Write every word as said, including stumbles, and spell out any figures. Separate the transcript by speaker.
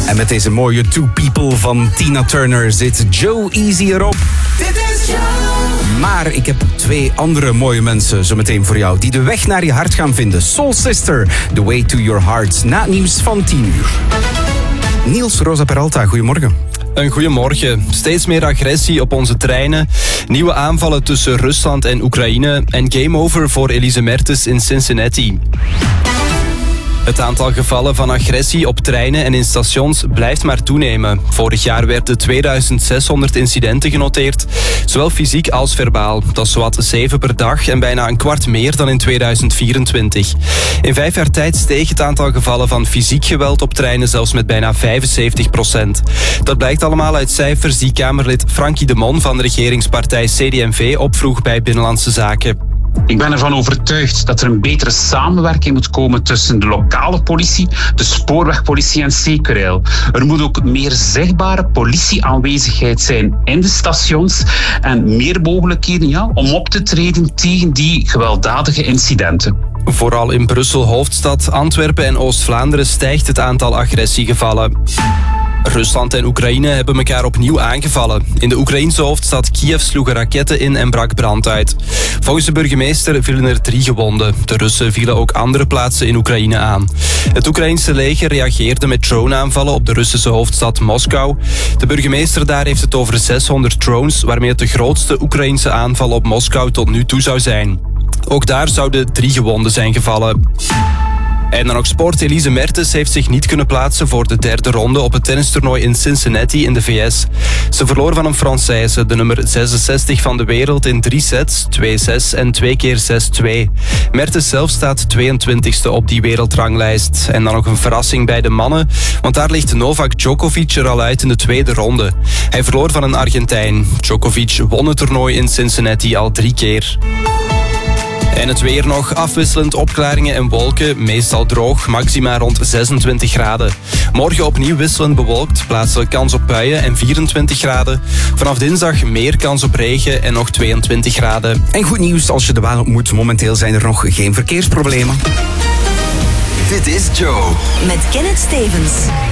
Speaker 1: En met deze mooie Two People van Tina Turner zit Joe Easy erop.
Speaker 2: Dit is Joe.
Speaker 1: Maar ik heb twee andere mooie mensen zometeen voor jou die de weg naar je hart gaan vinden. Soul Sister, The Way to Your Heart. Na het nieuws van tien uur. Niels Rosa Peralta, goedemorgen.
Speaker 3: Een goedemorgen. Steeds meer agressie op onze treinen, nieuwe aanvallen tussen Rusland en Oekraïne en game over voor Elise Mertens in Cincinnati. Het aantal gevallen van agressie op treinen en in stations blijft maar toenemen. Vorig jaar werden tweeduizend zeshonderd incidenten genoteerd, zowel fysiek als verbaal. Dat is zowat zeven per dag en bijna een kwart meer dan in tweeduizend vierentwintig. In vijf jaar tijd steeg het aantal gevallen van fysiek geweld op treinen zelfs met bijna vijfenzeventig procent. Dat blijkt allemaal uit cijfers die Kamerlid Frankie de Mon van de regeringspartij C D en V opvroeg bij Binnenlandse Zaken.
Speaker 4: Ik ben ervan overtuigd dat er een betere samenwerking moet komen tussen de lokale politie, de spoorwegpolitie en Zekerrail. Er moet ook meer zichtbare politieaanwezigheid zijn in de stations en meer mogelijkheden ja, om op te treden tegen die gewelddadige incidenten.
Speaker 3: Vooral in Brussel, hoofdstad, Antwerpen en Oost-Vlaanderen stijgt het aantal agressiegevallen. Rusland en Oekraïne hebben elkaar opnieuw aangevallen. In de Oekraïense hoofdstad Kiev sloegen raketten in en brak brand uit. Volgens de burgemeester vielen er drie gewonden. De Russen vielen ook andere plaatsen in Oekraïne aan. Het Oekraïense leger reageerde met droneaanvallen op de Russische hoofdstad Moskou. De burgemeester daar heeft het over zeshonderd drones, waarmee het de grootste Oekraïense aanval op Moskou tot nu toe zou zijn. Ook daar zouden drie gewonden zijn gevallen. En dan nog sport. Elise Mertens heeft zich niet kunnen plaatsen voor de derde ronde op het tennistoernooi in Cincinnati in de V S. Ze verloor van een Française, de nummer zesenzestig van de wereld, in drie sets, twee zes en twee keer zes twee. Mertens zelf staat tweeëntwintigste op die wereldranglijst. En dan nog een verrassing bij de mannen, want daar ligt Novak Djokovic er al uit in de tweede ronde. Hij verloor van een Argentijn. Djokovic won het toernooi in Cincinnati al drie keer. En het weer nog, afwisselend opklaringen en wolken, meestal droog, maxima rond zesentwintig graden. Morgen opnieuw wisselend bewolkt, plaatselijk kans op buien en vierentwintig graden. Vanaf dinsdag meer kans op regen en nog tweeëntwintig graden.
Speaker 1: En goed nieuws als je de baan op moet. Momenteel zijn er nog geen verkeersproblemen.
Speaker 2: Dit is Joe. Met Kenneth Stevens.